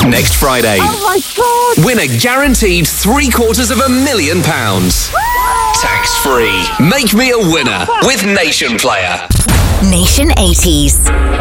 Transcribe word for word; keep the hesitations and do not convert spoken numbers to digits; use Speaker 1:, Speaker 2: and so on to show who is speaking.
Speaker 1: Next Friday.
Speaker 2: Oh my God!
Speaker 1: Win a guaranteed three quarters of a million pounds. Tax free. Make me a winner with Nation Player.
Speaker 3: Nation eighties.